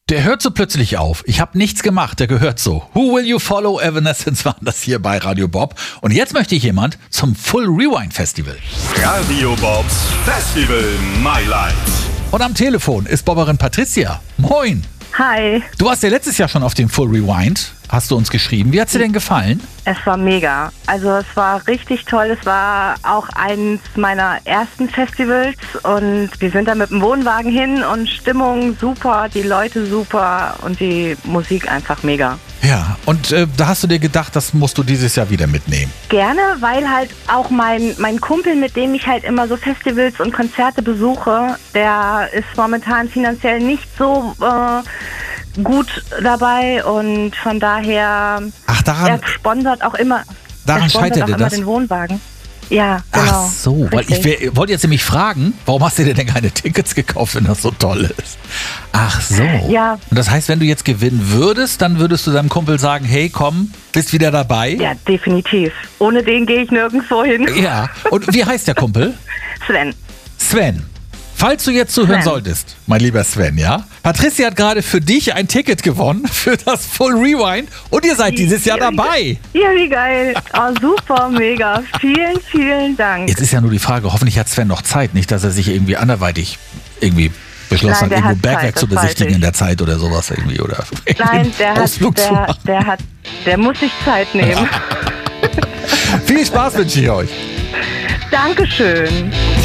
Der hört so plötzlich auf. Ich habe nichts gemacht, der gehört so. Who Will You Follow? Evanescence waren das hier bei Radio Bob. Und jetzt möchte ich jemand zum Full Rewind Festival. Radio Bobs Festival My Life. Und am Telefon ist Bobberin Patricia. Moin. Hi, Du warst ja letztes Jahr schon auf dem Full Rewind, hast du uns geschrieben. Wie hat's dir denn gefallen? es war mega. Also es war richtig toll. Es war auch eins meiner ersten Festivals und wir sind da mit dem Wohnwagen hin und Stimmung super, die Leute super und die Musik einfach mega. Ja, und da hast du dir gedacht, das musst du dieses Jahr wieder mitnehmen. Gerne, weil halt auch mein Kumpel, mit dem ich halt immer so Festivals und Konzerte besuche, der ist momentan finanziell nicht so gut dabei und von daher, Ach, er sponsert auch immer, daran scheitert dir das? den Wohnwagen. Ja, genau. Ach so, weil Richtig. ich wollte jetzt nämlich fragen, warum hast du dir denn keine Tickets gekauft, wenn das so toll ist? Ach so. Ja. Und das heißt, wenn du jetzt gewinnen würdest, dann würdest du deinem Kumpel sagen, hey, komm, bist wieder dabei? Ja, definitiv. Ohne den gehe ich nirgendwo hin. Ja. Und wie heißt der Kumpel? Sven. Sven. Falls du jetzt zuhören Sven. solltest, mein lieber Sven, ja? Patricia hat gerade für dich ein Ticket gewonnen für das Full Rewind und ihr seid dieses Jahr dabei. Ja, wie geil. Oh, super, mega. Vielen, vielen Dank. Jetzt ist ja nur die Frage, hoffentlich hat Sven noch Zeit, nicht, dass er sich irgendwie anderweitig beschlossen Nein, hat, der irgendwo hat Bergwerk Zeit, zu das weiß besichtigen ich. in der Zeit oder sowas irgendwie oder Nein, Ausflug zu machen. der muss sich Zeit nehmen. Viel Spaß wünsche ich euch. Dankeschön.